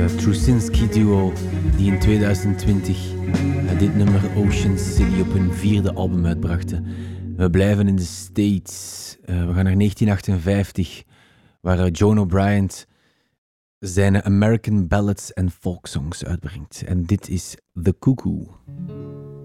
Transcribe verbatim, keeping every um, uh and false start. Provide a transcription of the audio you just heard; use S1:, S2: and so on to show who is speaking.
S1: uh, Trusinski duo die in tweeduizend twintig uh, dit nummer Ocean City op hun vierde album uitbrachten. We blijven in de States. Uh, we gaan naar negentien achtenvijftig, waar uh, Joan O'Brien zijn American Ballads en Folksongs uitbrengt. En dit is The Cuckoo.